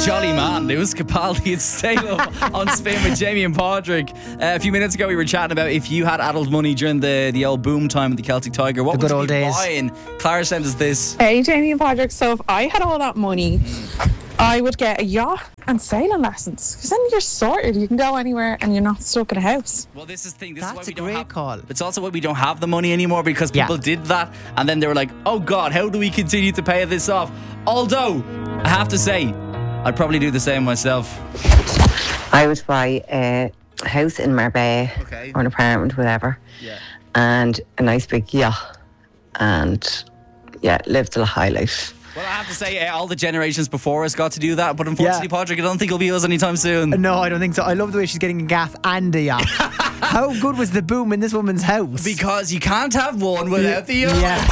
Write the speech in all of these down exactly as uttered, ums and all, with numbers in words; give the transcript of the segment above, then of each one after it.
jolly man, Lewis Capaldi. It's Stay Up on Spin with Jamie and Padraig. Uh, a few minutes ago, we were chatting about if you had adult money during the, the old boom time of the Celtic Tiger, what The good would you old be days. buying? Clara sent us this. Hey, Jamie and Padraig. So if I had all that money, I would get a yacht and sailing lessons. Because then you're sorted. You can go anywhere and you're not stuck in a house. Well, this is the thing. This That's is why we a don't great have, call. It's also why we don't have the money anymore, because Yeah. people did that and then they were like, oh God, how do we continue to pay this off? Although, I have to say, I'd probably do the same myself. I would buy a house in Marbella Okay. or an apartment, whatever, Yeah. and a nice big yacht, and yeah, live the high life. Well, I have to say, uh, all the generations before us got to do that, but unfortunately, Yeah. Padraig, I don't think it'll be us anytime soon. No, I don't think so. I love the way she's getting a gaff and a yacht. How good was the boom in this woman's house? Because you can't have one without the other. Yeah.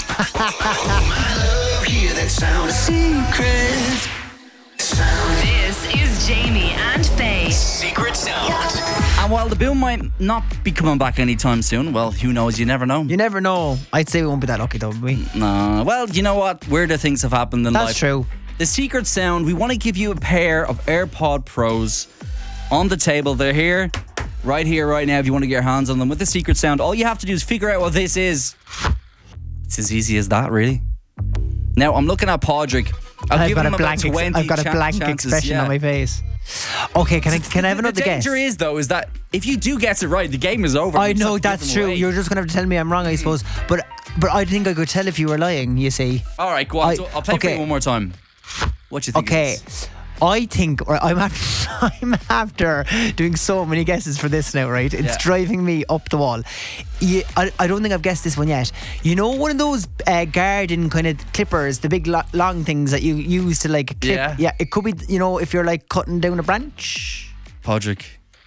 Hear that sound, a secret sound. This is Jamie and Faye. Secret sound. And while the boom might not be coming back anytime soon, well, who knows? You never know. You never know. I'd say we won't be that lucky though, would we? Nah. Well, you know what? Weirder things have happened in life. That's true. The secret sound, we want to give you a pair of AirPod Pros on the table. They're here, right here, right now, if you want to get your hands on them. With the secret sound, all you have to do is figure out what this is. It's as easy as that, really. Now, I'm looking at Padraig. I'll I've give got him a about blank. Ex- twenty I've got a chan- blank chances, expression yeah. on my face. Okay, can I can I have another The guess? danger is, though, is that if you do get it right, the game is over. I You just know have to give that's them true. away. You're just gonna have to tell me I'm wrong, I suppose. But but I think I could tell if you were lying. You see. All right, go on. I- so I'll play for okay. you one more time. What do you think? it Okay. is? I think or I'm after, I'm after doing so many guesses for this now, right? It's Yeah. driving me up the wall. Yeah, I, I don't think I've guessed this one yet. You know, one of those uh, garden kind of clippers, the big lo- long things that you use to like clip. Yeah. Yeah, it could be, you know, if you're like cutting down a branch. Padraig.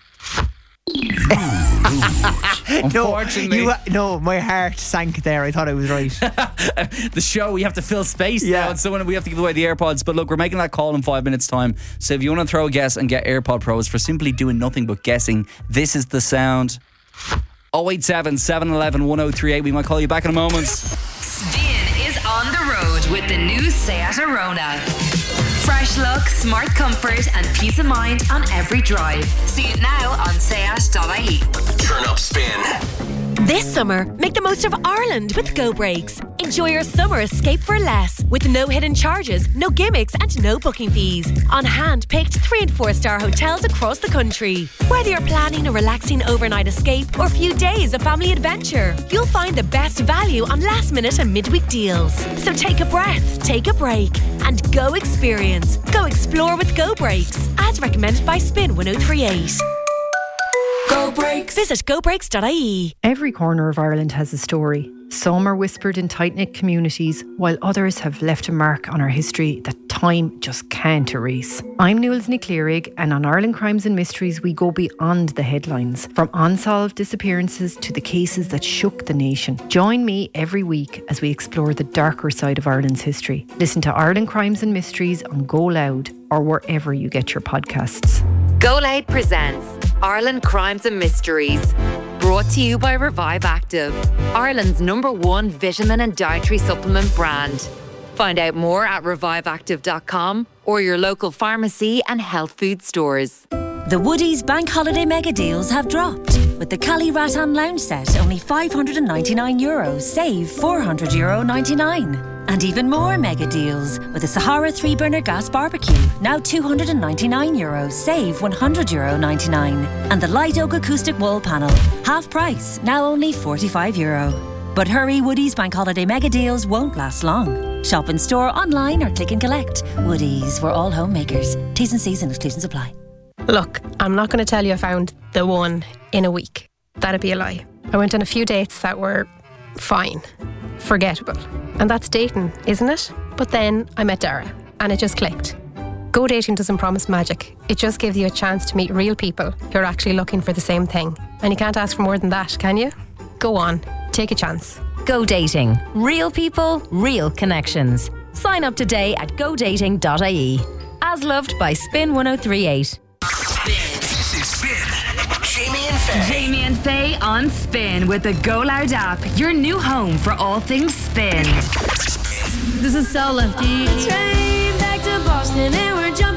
No, Unfortunately, you, no, my heart sank there. I thought I was right. the show, we have to fill space Yeah. now, and so we have to give away the AirPods. But look, we're making that call in five minutes' time. So if you want to throw a guess and get AirPod Pros for simply doing nothing but guessing, this is the sound. oh eight seven, seven one one, one oh three eight. We might call you back in a moment. Spin is on the road with the new Seat Arona. Fresh look, smart comfort, and peace of mind on every drive. See it now on seat dot I E. Turn up Spin. This summer, make the most of Ireland with Go Breaks. Enjoy your summer escape for less with no hidden charges, no gimmicks and no booking fees. On hand-picked three and four star hotels across the country. Whether you're planning a relaxing overnight escape or a few days of family adventure, you'll find the best value on last minute and midweek deals. So take a breath, take a break and go experience. Go explore with Go Breaks as recommended by Spin one oh three eight. Go Breaks. Visit go breaks dot I E. Every corner of Ireland has a story. Some are whispered in tight-knit communities, while others have left a mark on our history that time just can't erase. I'm Newell's Nick Learig, and on Ireland Crimes and Mysteries, we go beyond the headlines, from unsolved disappearances to the cases that shook the nation. Join me every week as we explore the darker side of Ireland's history. Listen to Ireland Crimes and Mysteries on Go Loud or wherever you get your podcasts. Go Loud presents Ireland Crimes and Mysteries. Brought to you by Revive Active, Ireland's number one vitamin and dietary supplement brand. Find out more at revive active dot com or your local pharmacy and health food stores. The Woodies Bank Holiday Mega Deals have dropped. With the Cali Rattan Lounge Set, only five hundred ninety-nine euros, save four hundred euro ninety-nine. And even more mega deals with the Sahara three burner gas barbecue, now two hundred ninety-nine euros, save one hundred euro ninety-nine. And the Light Oak Acoustic Wall Panel, half price, now only forty-five euro. But hurry, Woodies Bank Holiday Mega Deals won't last long. Shop in store, online or click and collect. Woodies, we're all homemakers. T's and C's and exclusions apply. Look, I'm not going to tell you I found the one in a week. That'd be a lie. I went on a few dates that were fine, forgettable. And that's dating, isn't it? But then I met Dara and it just clicked. Go dating doesn't promise magic. It just gives you a chance to meet real people who are actually looking for the same thing. And you can't ask for more than that, can you? Go on, take a chance. Go Dating. Real people, real connections. Sign up today at go dating dot I E. As loved by Spin one oh three eight. This is Spin. Jamie and Faye. Jamie and Faye on Spin with the Go Loud app, your new home for all things spin. This is Sola. Train back to Boston and we're jumping